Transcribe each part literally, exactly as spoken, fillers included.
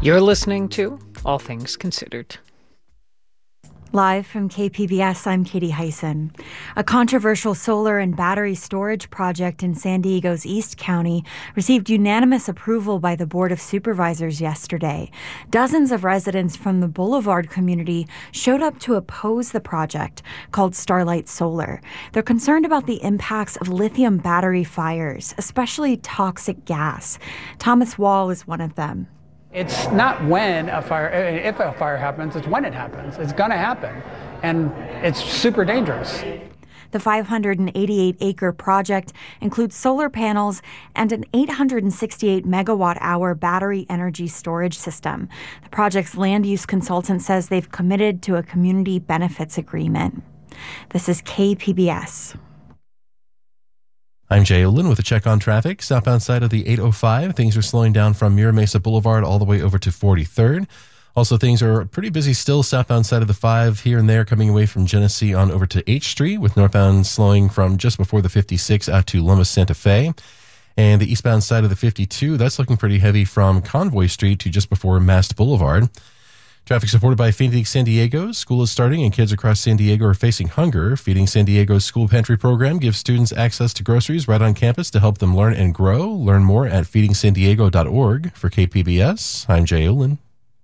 You're listening to All Things Considered. Live from K P B S, I'm Katie Hyson. A controversial solar and battery storage project in San Diego's East County received unanimous approval by the Board of Supervisors yesterday. Dozens of residents from the Boulevard community showed up to oppose the project, called Starlight Solar. They're concerned about the impacts of lithium battery fires, especially toxic gas. Thomas Wall is one of them. It's not when a fire, if a fire happens, it's when it happens. It's going to happen, and it's super dangerous. The five hundred eighty-eight acre project includes solar panels and an eight hundred sixty-eight megawatt hour battery energy storage system. The project's land use consultant says they've committed to a community benefits agreement. This is K P B S. I'm Jay Olin with a check on traffic. Southbound side of the eight oh five, things are slowing down from Mira Mesa Boulevard all the way over to forty-third. Also, things are pretty busy still southbound side of the five here and there coming away from Genesee on over to H Street, with northbound slowing from just before the fifty-six out to Loma Santa Fe. And the eastbound side of the fifty-two, that's looking pretty heavy from Convoy Street to just before Mast Boulevard. Traffic supported by Feeding San Diego. School is starting and kids across San Diego are facing hunger. Feeding San Diego's school pantry program gives students access to groceries right on campus to help them learn and grow. Learn more at feeding san diego dot org. For K P B S, I'm Jay Olin.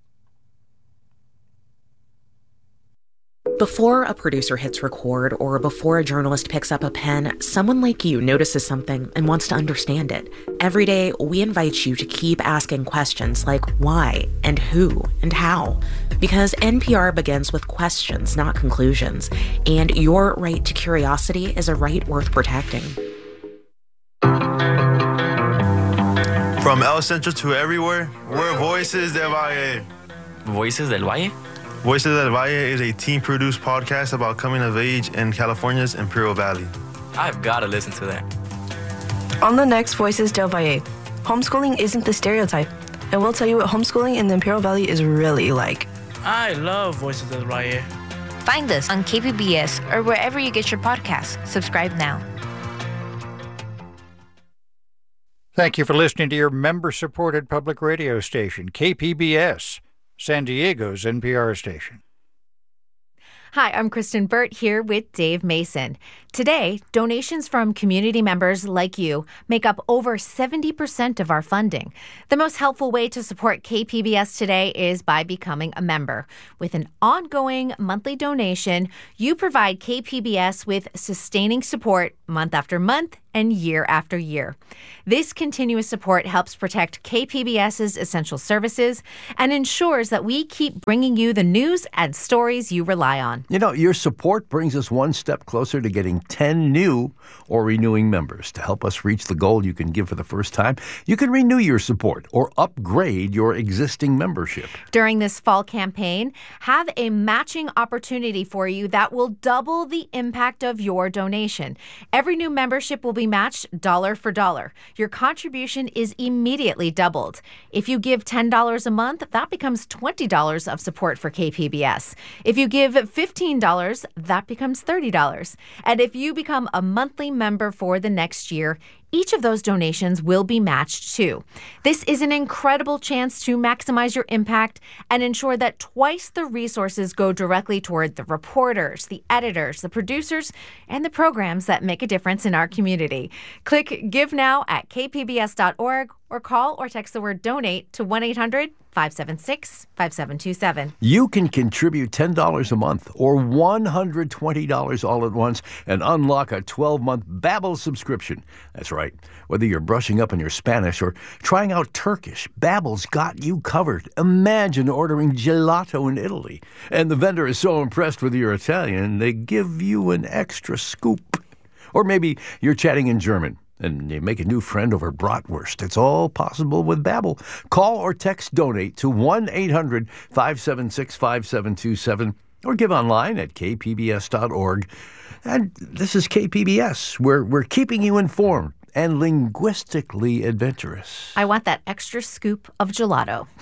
Before a producer hits record or before a journalist picks up a pen, someone like you notices something and wants to understand it. Every day, we invite you to keep asking questions like why and who and how. Because N P R begins with questions, not conclusions. And your right to curiosity is a right worth protecting. From El Centro to everywhere, we're Voices del Valle. Voices del Valle? Voices del Valle is a team-produced podcast about coming of age in California's Imperial Valley. I've got to listen to that. On the next Voices del Valle, homeschooling isn't the stereotype, and we'll tell you what homeschooling in the Imperial Valley is really like. I love Voices del Valle. Find us on K P B S or wherever you get your podcasts. Subscribe now. Thank you for listening to your member-supported public radio station, K P B S. San Diego's N P R station. Hi, I'm Kristen Burt here with Dave Mason. Today, donations from community members like you make up over seventy percent of our funding. The most helpful way to support K P B S today is by becoming a member. With an ongoing monthly donation, you provide K P B S with sustaining support month after month and year after year. This continuous support helps protect KPBS's essential services and ensures that we keep bringing you the news and stories you rely on. You know, your support brings us one step closer to getting ten new or renewing members. To help us reach the goal you can give for the first time, you can renew your support or upgrade your existing membership. During this fall campaign, have a matching opportunity for you that will double the impact of your donation. Every new membership will be matched dollar for dollar. Your contribution is immediately doubled. If you give ten dollars a month, that becomes twenty dollars of support for K P B S. If you give fifteen dollars, that becomes thirty dollars. And if you become a monthly member for the next year, each of those donations will be matched too. This is an incredible chance to maximize your impact and ensure that twice the resources go directly toward the reporters, the editors, the producers, and the programs that make a difference in our community. Click Give Now at k p b s dot org or call or text the word donate to one eight hundred five seven six five seven two seven. You can contribute ten dollars a month or one hundred twenty dollars all at once and unlock a twelve-month Babbel subscription. That's right. Whether you're brushing up on your Spanish or trying out Turkish, Babbel's got you covered. Imagine ordering gelato in Italy, and the vendor is so impressed with your Italian, they give you an extra scoop. Or maybe you're chatting in German and you make a new friend over bratwurst. It's all possible with Babbel. Call or text donate to one eight hundred five seven six five seven two seven or give online at k p b s dot org. And this is K P B S. We're, we're keeping you informed and linguistically adventurous. I want that extra scoop of gelato.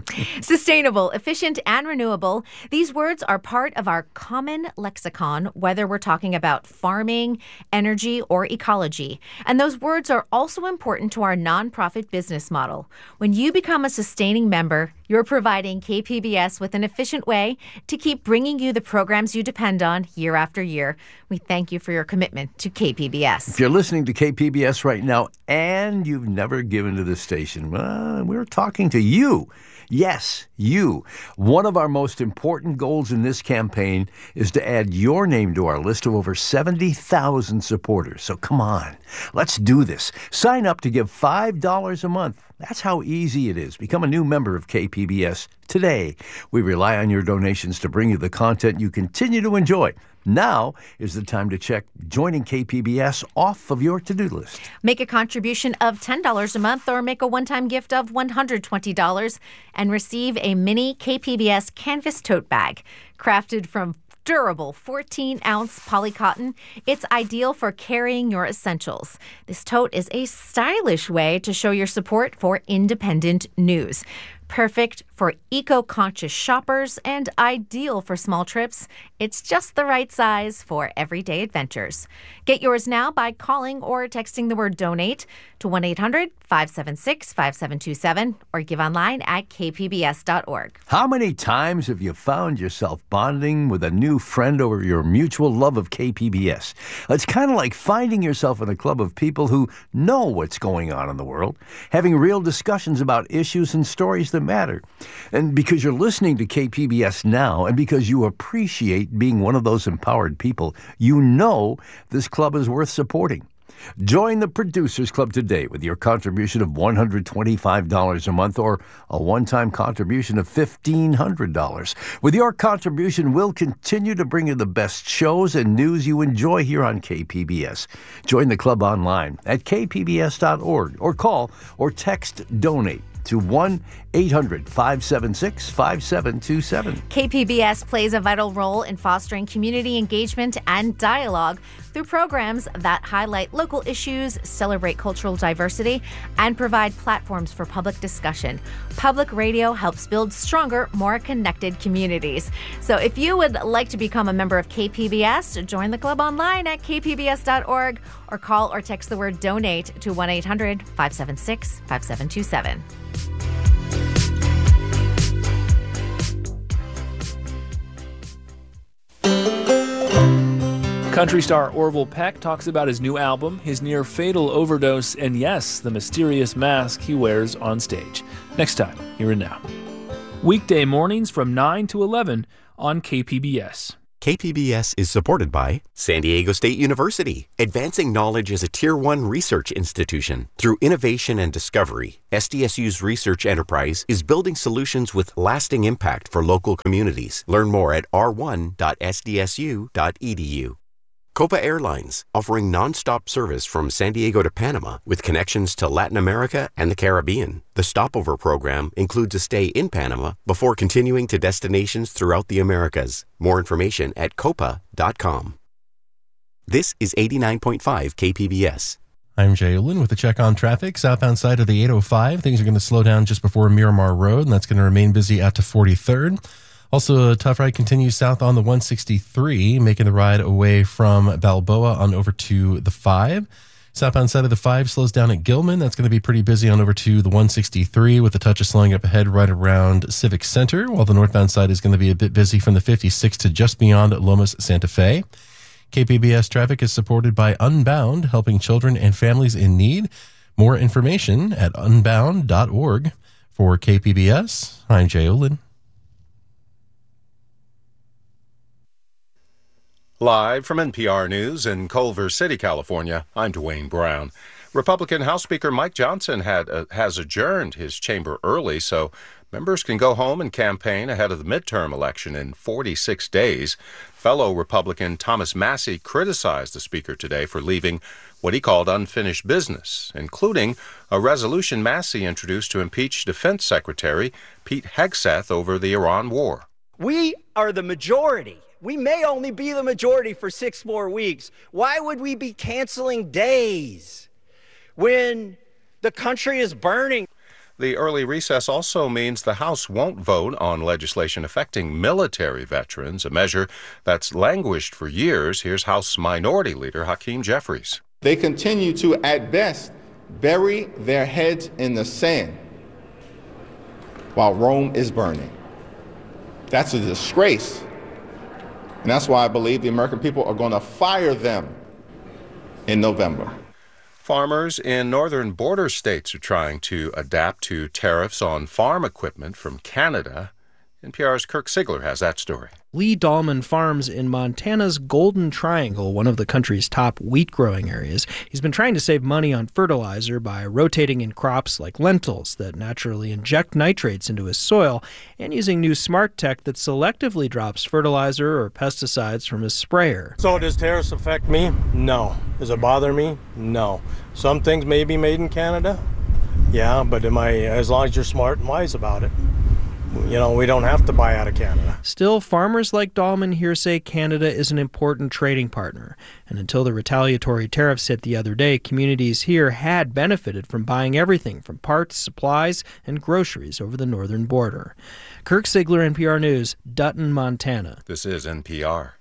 Sustainable, efficient, and renewable. These words are part of our common lexicon, whether we're talking about farming, energy, or ecology. And those words are also important to our nonprofit business model. When you become a sustaining member, you're providing K P B S with an efficient way to keep bringing you the programs you depend on year after year. We thank you for your commitment to K P B S. If you're listening to K P B S right now and you've never given to the station, well, we're talking to you. Yes, you. One of our most important goals in this campaign is to add your name to our list of over seventy thousand supporters. So come on, let's do this. Sign up to give five dollars a month. That's how easy it is. Become a new member of K P B S today. We rely on your donations to bring you the content you continue to enjoy. Now is the time to check joining K P B S off of your to-do list. Make a contribution of ten dollars a month or make a one-time gift of one hundred twenty dollars and receive a mini K P B S canvas tote bag. Crafted from durable fourteen ounce poly cotton, it's ideal for carrying your essentials. This tote is a stylish way to show your support for independent news. Perfect for eco-conscious shoppers and ideal for small trips. It's just the right size for everyday adventures. Get yours now by calling or texting the word donate to one eight hundred five seven six five seven two seven or give online at k p b s dot org. How many times have you found yourself bonding with a new friend over your mutual love of K P B S? It's kind of like finding yourself in a club of people who know what's going on in the world, having real discussions about issues and stories that matter. And because you're listening to K P B S now, and because you appreciate being one of those empowered people, you know this club is worth supporting. Join the Producers Club today with your contribution of one hundred twenty-five dollars a month or a one-time contribution of fifteen hundred dollars. With your contribution, we'll continue to bring you the best shows and news you enjoy here on K P B S. Join the club online at k p b s dot org or call or text DONATE to one eight hundred five seven six five seven two seven. K P B S plays a vital role in fostering community engagement and dialogue through programs that highlight local issues, celebrate cultural diversity, and provide platforms for public discussion. Public radio helps build stronger, more connected communities. So if you would like to become a member of K P B S, join the club online at k p b s dot org or call or text the word DONATE to one eight hundred five seven six five seven two seven. Country star Orville Peck talks about his new album, his near-fatal overdose, and yes, the mysterious mask he wears on stage. Next time, here and now. Weekday mornings from nine to eleven on K P B S. K P B S is supported by San Diego State University, advancing knowledge as a Tier one research institution. Through innovation and discovery, S D S U's research enterprise is building solutions with lasting impact for local communities. Learn more at r one dot s d s u dot e d u. Copa Airlines, offering nonstop service from San Diego to Panama with connections to Latin America and the Caribbean. The stopover program includes a stay in Panama before continuing to destinations throughout the Americas. More information at copa dot com. This is eighty-nine point five K P B S. I'm Jay Olin with a check on traffic. Southbound side of the eight oh five, things are going to slow down just before Miramar Road, and that's going to remain busy out to forty-third. Also, a tough ride continues south on the one sixty-three, making the ride away from Balboa on over to the five. Southbound side of the five slows down at Gilman. That's going to be pretty busy on over to the one sixty-three with a touch of slowing up ahead right around Civic Center, while the northbound side is going to be a bit busy from the fifty-six to just beyond Lomas Santa Fe. K P B S traffic is supported by Unbound, helping children and families in need. More information at unbound dot org. For K P B S, I'm Jay Olin. Live from N P R News in Culver City, California, I'm Dwayne Brown. Republican House Speaker Mike Johnson had uh, has adjourned his chamber early so members can go home and campaign ahead of the midterm election in forty-six days. Fellow Republican Thomas Massie criticized the speaker today for leaving what he called unfinished business, including a resolution Massie introduced to impeach Defense Secretary Pete Hegseth over the Iran war. We are the majority. We may only be the majority for six more weeks. Why would we be canceling days when the country is burning? The early recess also means the House won't vote on legislation affecting military veterans, a measure that's languished for years. Here's House Minority Leader Hakeem Jeffries. They continue to, at best, bury their heads in the sand while Rome is burning. That's a disgrace. And that's why I believe the American people are going to fire them in November. Farmers in northern border states are trying to adapt to tariffs on farm equipment from Canada. N P R's Kirk Sigler has that story. Lee Dahlman farms in Montana's Golden Triangle, one of the country's top wheat growing areas. He's been trying to save money on fertilizer by rotating in crops like lentils that naturally inject nitrates into his soil and using new smart tech that selectively drops fertilizer or pesticides from his sprayer. So does tariffs affect me? No. Does it bother me? No. Some things may be made in Canada. Yeah, but am I, as long as you're smart and wise about it. You know, we don't have to buy out of Canada. Still, farmers like Dahlman here say Canada is an important trading partner. And until the retaliatory tariffs hit the other day, communities here had benefited from buying everything from parts, supplies, and groceries over the northern border. Kirk Sigler, N P R News, Dutton, Montana. This is N P R.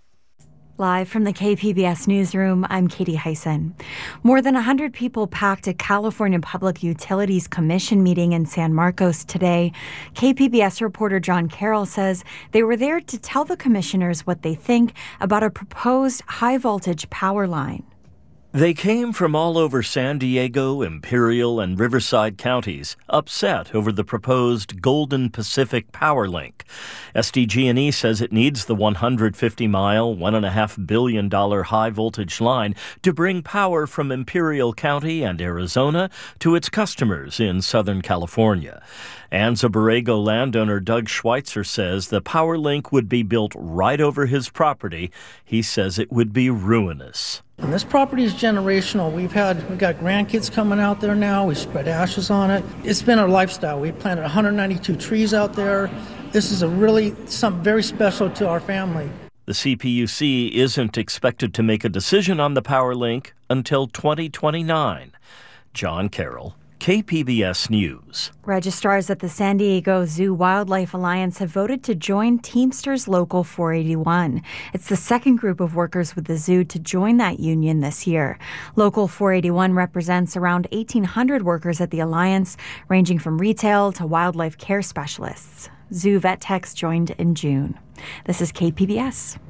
Live from the K P B S newsroom, I'm Katie Hyson. More than one hundred people packed a California Public Utilities Commission meeting in San Marcos today. K P B S reporter John Carroll says they were there to tell the commissioners what they think about a proposed high-voltage power line. They came from all over San Diego, Imperial, and Riverside counties, upset over the proposed Golden Pacific Power Link. S D G and E says it needs the one hundred fifty mile, one point five billion dollars high-voltage line to bring power from Imperial County and Arizona to its customers in Southern California. Anza Borrego landowner Doug Schweitzer says the power link would be built right over his property. He says it would be ruinous. And this property is generational. We've had, we've got grandkids coming out there now. We spread ashes on it. It's been our lifestyle. We planted one hundred ninety-two trees out there. This is a really, something very special to our family. The C P U C isn't expected to make a decision on the power link until twenty twenty-nine. John Carroll, K P B S News. Registrars at the San Diego Zoo Wildlife Alliance have voted to join Teamsters Local four eighty-one. It's the second group of workers with the zoo to join that union this year. Local four eighty-one represents around eighteen hundred workers at the Alliance, ranging from retail to wildlife care specialists. Zoo vet techs joined in June. This is K P B S.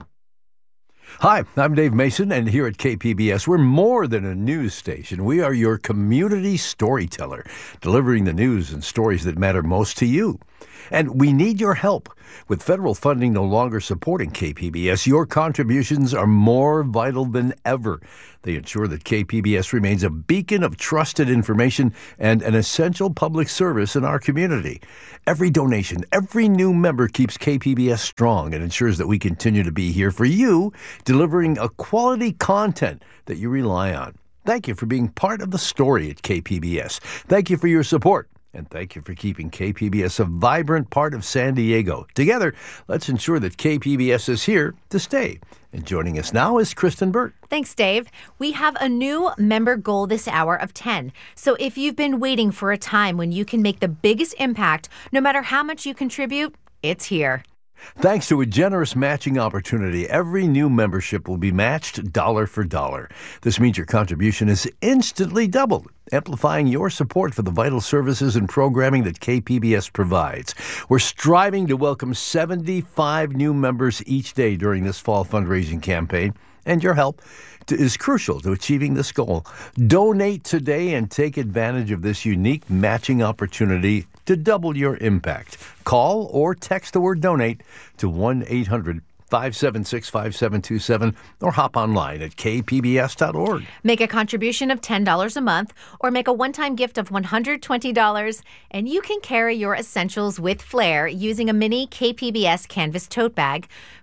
Hi, I'm Dave Mason, and here at K P B S, we're more than a news station. We are your community storyteller, delivering the news and stories that matter most to you. And we need your help. With federal funding no longer supporting K P B S, your contributions are more vital than ever. They ensure that K P B S remains a beacon of trusted information and an essential public service in our community. Every donation, every new member keeps K P B S strong and ensures that we continue to be here for you, delivering a quality content that you rely on. Thank you for being part of the story at K P B S. Thank you for your support. And thank you for keeping K P B S a vibrant part of San Diego. Together, let's ensure that K P B S is here to stay. And joining us now is Kristen Burt. Thanks, Dave. We have a new member goal this hour of ten. So if you've been waiting for a time when you can make the biggest impact, no matter how much you contribute, it's here. Thanks to a generous matching opportunity, every new membership will be matched dollar for dollar. This means your contribution is instantly doubled, amplifying your support for the vital services and programming that K P B S provides. We're striving to welcome seventy-five new members each day during this fall fundraising campaign, and your help is crucial to achieving this goal. Donate today and take advantage of this unique matching opportunity to double your impact. Call or text the word donate to one eight hundred five seven six five seven two seven or hop online at k p b s dot org. Make a contribution of ten dollars a month or make a one-time gift of one hundred twenty dollars, and you can carry your essentials with flair using a mini K P B S canvas tote bag.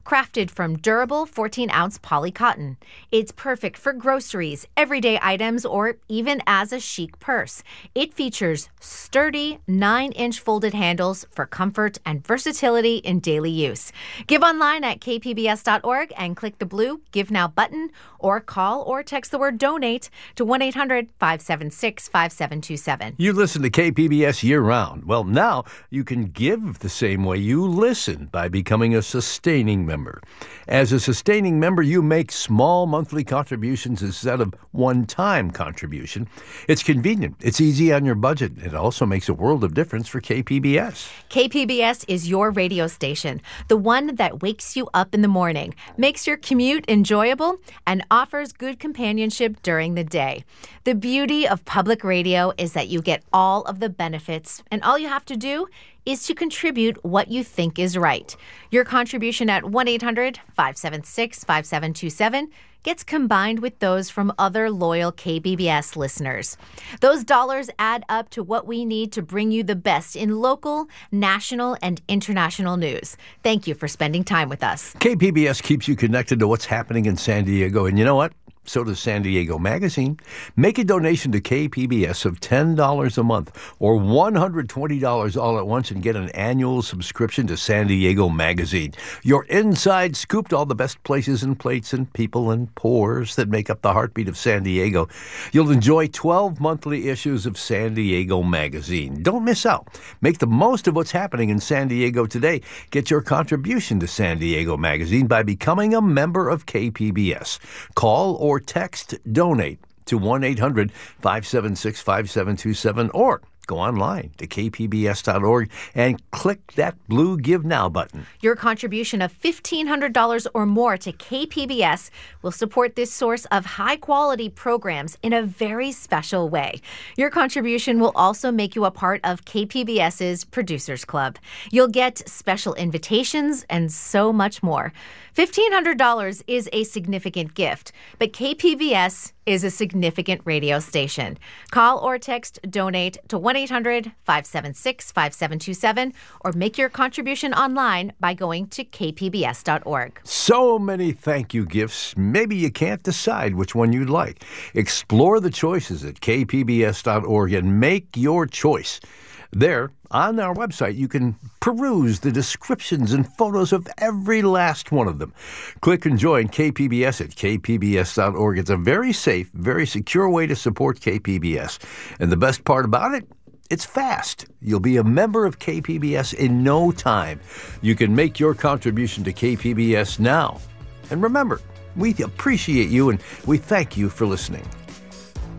crafted from durable fourteen ounce poly cotton. It's perfect for groceries, everyday items, or even as a chic purse. It features sturdy nine inch folded handles for comfort and versatility in daily use. Give online at k p b s dot org and click the blue Give Now button, or call or text the word donate to one eight hundred five seven six five seven two seven. You listen to K P B S year-round. Well, now you can give the same way you listen by becoming a sustaining member. As a sustaining member, you make small monthly contributions instead of one-time contribution. It's convenient. It's easy on your budget. It also makes a world of difference for K P B S. K P B S is your radio station, the one that wakes you up in the morning, makes your commute enjoyable, and offers good companionship during the day. The beauty of public radio is that you get all of the benefits, and all you have to do is to contribute what you think is right. Your contribution at one eight hundred five seven six five seven two seven gets combined with those from other loyal K P B S listeners. Those dollars add up to what we need to bring you the best in local, national, and international news. Thank you for spending time with us. K P B S keeps you connected to what's happening in San Diego, and you know what? So does San Diego Magazine. Make a donation to K P B S of ten dollars a month or one hundred twenty dollars all at once and get an annual subscription to San Diego Magazine. Your inside scoop to all the best places and plates and people and pores that make up the heartbeat of San Diego. You'll enjoy twelve monthly issues of San Diego Magazine. Don't miss out. Make the most of what's happening in San Diego today. Get your contribution to San Diego Magazine by becoming a member of K P B S. Call or Or text donate to one eight hundred five seven six five seven two seven or go online to k p b s dot org and click that blue Give Now button. Your contribution of fifteen hundred dollars or more to K P B S will support this source of high-quality programs in a very special way. Your contribution will also make you a part of KPBS's Producers Club. You'll get special invitations and so much more. fifteen hundred dollars is a significant gift, but K P B S is a significant radio station. Call or text donate to one eight hundred five seven six five seven two seven or make your contribution online by going to k p b s dot org. So many thank you gifts. Maybe you can't decide which one you'd like. Explore the choices at k p b s dot org and make your choice. There, on our website, you can peruse the descriptions and photos of every last one of them. Click and join K P B S at k p b s dot org. It's a very safe, very secure way to support K P B S. And the best part about it, it's fast. You'll be a member of K P B S in no time. You can make your contribution to K P B S now. And remember, we appreciate you and we thank you for listening.